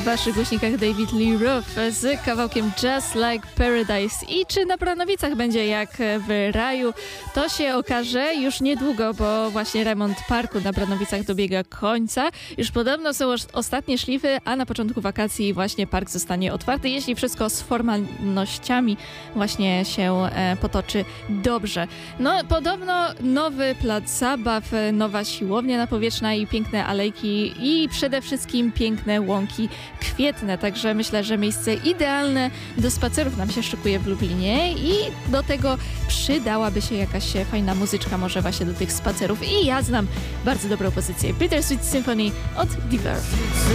waszych głośnikach David Lee Roth z kawałkiem Just Like Paradise. I czy na Branowicach będzie jak w raju, to się okaże już niedługo, bo właśnie remont parku na Branowicach dobiega końca. Już podobno są ostatnie szlify, a na początku wakacji właśnie park zostanie otwarty, jeśli wszystko z formalnościami właśnie się potoczy dobrze. No podobno nowy plac zabaw, nowa siłownia napowietrzna i piękne alejki i przede wszystkim piękne łąki kwietne, także myślę, że miejsce idealne do spacerów nam się szykuje w Lublinie i do tego przydałaby się jakaś fajna muzyczka może właśnie do tych spacerów i ja znam bardzo dobrą pozycję. Bittersweet Symphony od The Verve.